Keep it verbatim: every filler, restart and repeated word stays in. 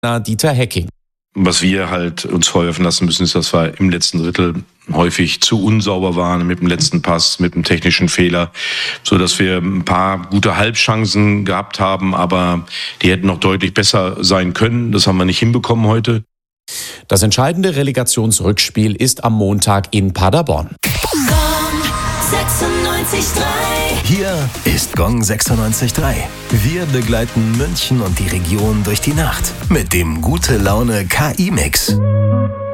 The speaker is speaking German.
Dieter Hecking. Was wir halt uns vorwerfen lassen müssen, ist, dass wir im letzten Drittel häufig zu unsauber waren mit dem letzten Pass, mit dem technischen Fehler, so dass wir ein paar gute Halbchancen gehabt haben, aber die hätten noch deutlich besser sein können. Das haben wir nicht hinbekommen heute. Das entscheidende Relegationsrückspiel ist am Montag in Paderborn. Gong sechsundneunzig Komma drei. Hier ist Gong sechsundneunzig Komma drei. Wir begleiten München und die Region durch die Nacht mit dem Gute Laune K I-Mix.